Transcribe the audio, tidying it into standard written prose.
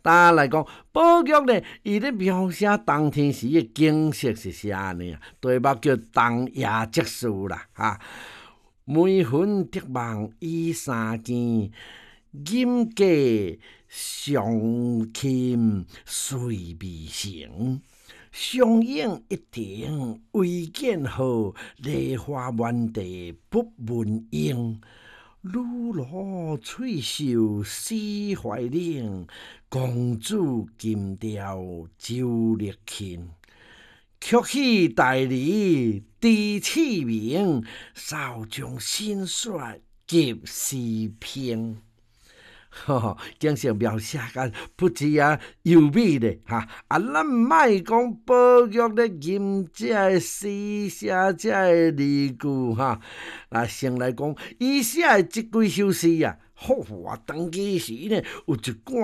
当来讲，宝玉呢，伊咧描写冬天时嘅景色是啥呢？题目叫《冬夜即事》啦，每分得望已三更，饮过上琴随未成。上映一定未见好，梨花满地不闻莺。女罗翠袖思怀岭，公主金调酒力轻。曲起大梨知凄鸣，少将新雪及时平。景色描写甲不止优美咧，咱莫讲宝玉咧吟这个诗写这个字句先来讲，伊写的即几首诗活动期时呢，有一寡